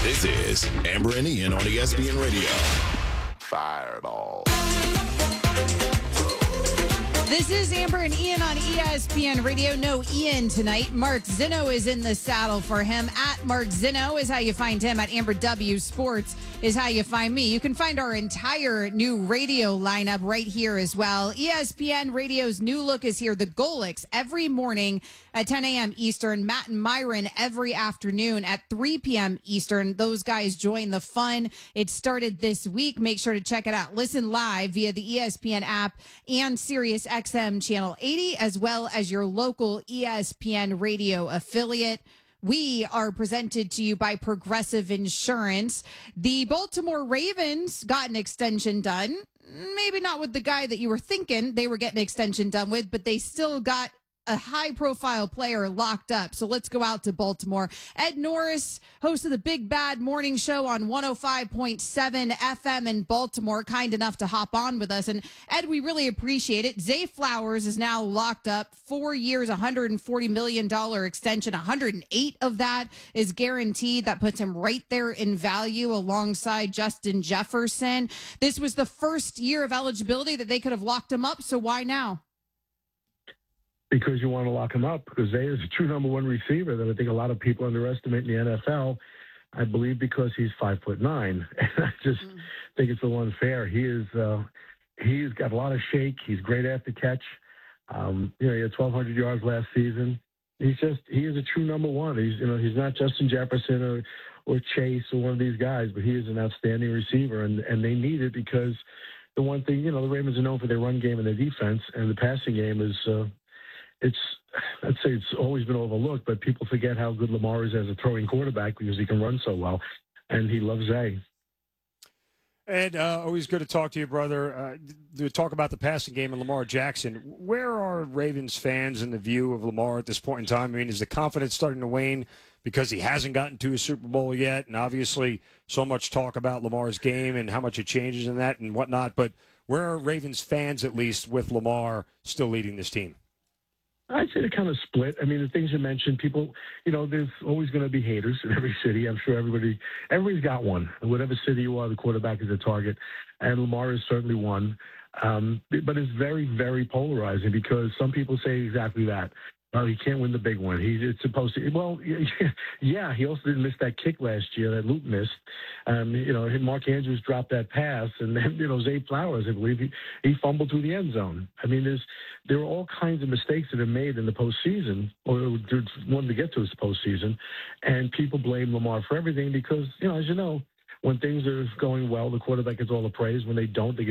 This is Amber and Ian on ESPN Radio. Fireball. This is Amber and Ian on ESPN Radio. No Ian tonight. Mark Zinno is in the saddle for him. At Mark Zinno is how you find him. At Amber W Sports is how you find me. You can find our entire new radio lineup right here as well. ESPN Radio's new look is here. The Golics every morning at 10 a.m. Eastern. Matt and Myron every afternoon at 3 p.m. Eastern. Those guys join the fun. It started this week. Make sure to check it out. Listen live via the ESPN app and Sirius XM Channel 80, as well as your local ESPN Radio affiliate. We are presented to you by Progressive Insurance. The Baltimore Ravens got an extension done. Maybe not with the guy that you were thinking they were getting an extension done with, but they still got a high-profile player locked up. So let's go out to Baltimore. Ed Norris, host of the Big Bad Morning Show on 105.7 FM in Baltimore, kind enough to hop on with us. And Ed, we really appreciate it. Zay Flowers is now locked up. 4 years, $140 million extension. 108 of that is guaranteed. That puts him right there in value alongside Justin Jefferson. This was the first year of eligibility that they could have locked him up. So why now? Because you want to lock him up, because Zay is a true number one receiver that I think a lot of people underestimate in the NFL. I believe because he's 5'9", and I just think it's a little unfair. He's got a lot of shake. He's great after catch. He had 1,200 yards last season. He is a true number one. He's not Justin Jefferson or Chase or one of these guys, but he is an outstanding receiver, and they need it because the one thing, the Ravens are known for their run game and their defense, and the passing game is. I'd say it's always been overlooked, but people forget how good Lamar is as a throwing quarterback because he can run so well, and he loves Zay. Ed, always good to talk to you, brother. To talk about the passing game and Lamar Jackson. Where are Ravens fans in the view of Lamar at this point in time? I mean, is the confidence starting to wane because he hasn't gotten to a Super Bowl yet? And obviously so much talk about Lamar's game and how much it changes in that and whatnot. But where are Ravens fans, at least, with Lamar still leading this team? I'd say they're kind of split. I mean, the things you mentioned, people, there's always going to be haters in every city. I'm sure everybody's got one. In whatever city you are, the quarterback is a target, and Lamar is certainly one. But it's very, very polarizing because some people say exactly that. Well, he can't win the big one. It's supposed to. Well, yeah, he also didn't miss that kick last year that Luke missed. Mark Andrews dropped that pass, and then Zay Flowers, I believe, he fumbled through the end zone. I mean, there are all kinds of mistakes that are made in the postseason, or wanted to get to the postseason, and people blame Lamar for everything because, as you know, when things are going well, the quarterback gets all the praise. When they don't, they get